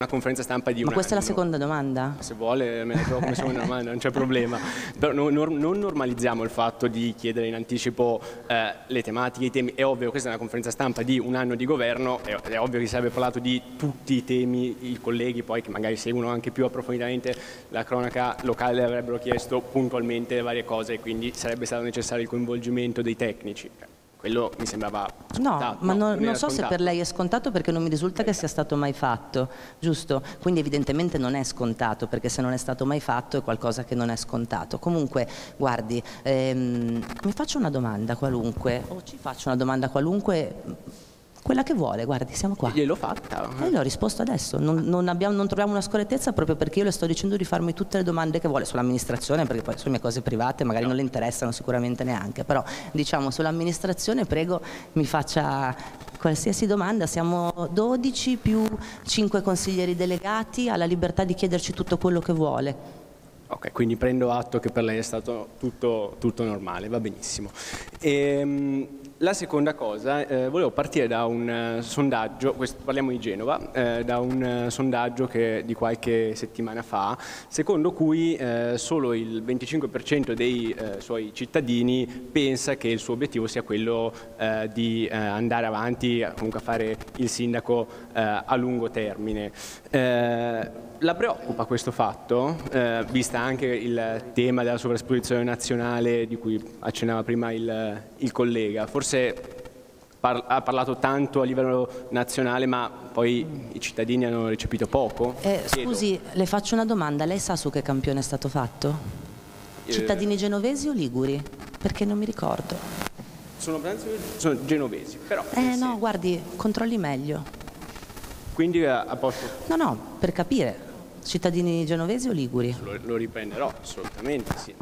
una conferenza stampa di un Ma questa è la anno. seconda domanda? Se vuole me la trovo come seconda domanda, non c'è problema. Però non normalizziamo il fatto di chiedere in anticipo le tematiche, i temi. È ovvio, questa è una conferenza stampa di un anno di governo, è ovvio che sarebbe parlato di tutti i temi, i colleghi poi che magari seguono anche più approfonditamente la cronaca locale avrebbero chiesto puntualmente le varie cose e quindi sarebbe stato necessario il coinvolgimento dei tecnici. Quello mi sembrava scontato. No, ma non so scontato. se per lei è scontato perché non mi risulta che sia stato mai fatto, giusto? Quindi evidentemente non è scontato, perché se non è stato mai fatto è qualcosa che non è scontato. Comunque, guardi, mi faccio una domanda qualunque, o ci faccio una domanda qualunque, quella che vuole, guardi, siamo qua. Gliel'ho fatta. Le ho risposto adesso, non troviamo una scorrettezza proprio perché io le sto dicendo di farmi tutte le domande che vuole sull'amministrazione, perché poi sulle mie cose private magari non le interessano sicuramente neanche, però diciamo sull'amministrazione prego mi faccia qualsiasi domanda, siamo 12 più 5 consiglieri delegati, ha la libertà di chiederci tutto quello che vuole. Ok, quindi prendo atto che per lei è stato tutto normale, va benissimo. La seconda cosa, volevo partire da un sondaggio, parliamo di Genova, da un sondaggio di qualche settimana fa, secondo cui solo il 25% dei suoi cittadini pensa che il suo obiettivo sia quello di andare avanti, comunque a fare il sindaco a lungo termine. La preoccupa questo fatto, vista anche il tema della sovrasposizione nazionale di cui accennava prima il collega? Forse ha parlato tanto a livello nazionale, ma poi i cittadini hanno recepito poco? Scusi, le faccio una domanda, lei sa su che campione è stato fatto? Cittadini genovesi o liguri? Perché non mi ricordo. Sono genovesi, però... No, guardi, controlli meglio. Quindi a posto? No, per capire. Cittadini genovesi o liguri? Lo riprenderò, assolutamente sì.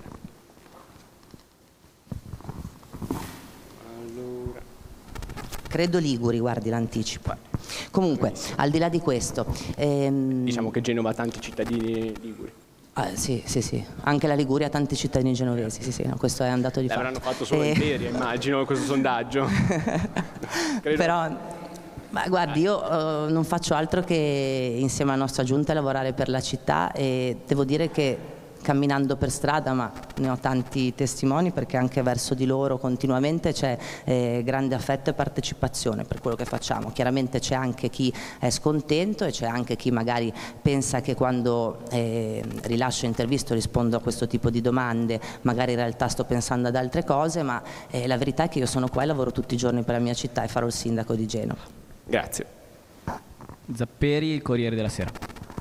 Allora. Credo liguri, guardi, l'anticipo. Comunque, al di là di questo... Diciamo che Genova ha tanti cittadini liguri. Sì, anche la Liguria ha tanti cittadini genovesi, sì, no, questo è andato di fatto. L'avranno fatto solo in Iberia, immagino, questo sondaggio. Però... Ma guardi, io non faccio altro che insieme alla nostra giunta lavorare per la città e devo dire che camminando per strada, ma ne ho tanti testimoni perché anche verso di loro continuamente c'è grande affetto e partecipazione per quello che facciamo. Chiaramente c'è anche chi è scontento e c'è anche chi magari pensa che quando rilascio interviste o rispondo a questo tipo di domande magari in realtà sto pensando ad altre cose, ma la verità è che io sono qua e lavoro tutti i giorni per la mia città e farò il sindaco di Genova. Grazie. Zapperi, il Corriere della Sera.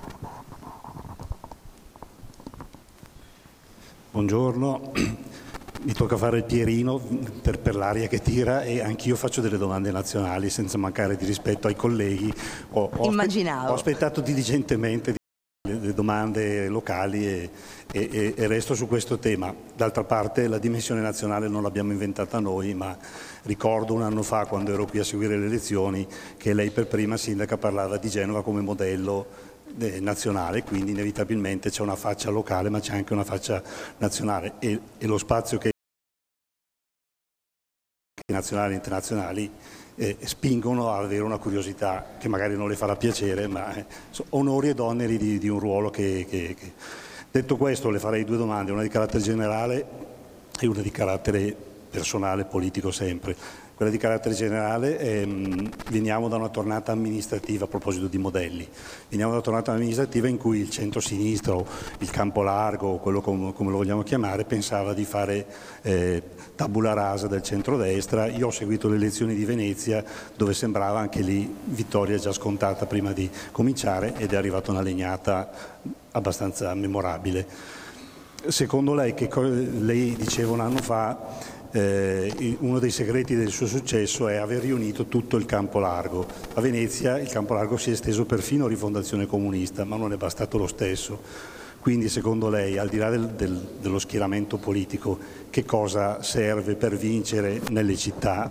Buongiorno, mi tocca fare il Pierino per l'aria che tira e anch'io faccio delle domande nazionali senza mancare di rispetto ai colleghi. Immaginavo. Ho aspettato diligentemente le domande locali e resto su questo tema. D'altra parte la dimensione nazionale non l'abbiamo inventata noi, ma ricordo un anno fa quando ero qui a seguire le elezioni che lei per prima sindaca parlava di Genova come modello nazionale, quindi inevitabilmente c'è una faccia locale ma c'è anche una faccia nazionale e lo spazio che nazionali e internazionali spingono ad avere una curiosità che magari non le farà piacere, ma onori ed oneri di un ruolo che... Detto questo le farei due domande, una di carattere generale e una di carattere personale, politico sempre. Quella di carattere generale, veniamo da una tornata amministrativa a proposito di modelli, veniamo da una tornata amministrativa in cui il centro-sinistra o il campo largo, o quello come lo vogliamo chiamare, pensava di fare tabula rasa del centrodestra. Io ho seguito le elezioni di Venezia dove sembrava anche lì vittoria già scontata prima di cominciare ed è arrivata una legnata abbastanza memorabile. Secondo lei, lei diceva un anno fa, uno dei segreti del suo successo è aver riunito tutto il campo largo. A Venezia il campo largo si è esteso perfino a Rifondazione Comunista, ma non è bastato lo stesso. Quindi secondo lei, al di là dello schieramento politico, che cosa serve per vincere nelle città,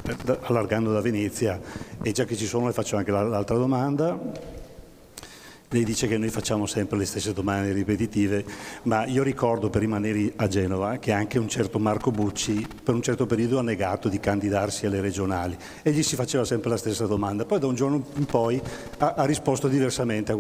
allargando da Venezia? E già che ci sono le faccio anche l'altra domanda. Lei dice che noi facciamo sempre le stesse domande ripetitive, ma io ricordo, per rimanere a Genova, che anche un certo Marco Bucci per un certo periodo ha negato di candidarsi alle regionali e gli si faceva sempre la stessa domanda. Poi da un giorno in poi ha risposto diversamente a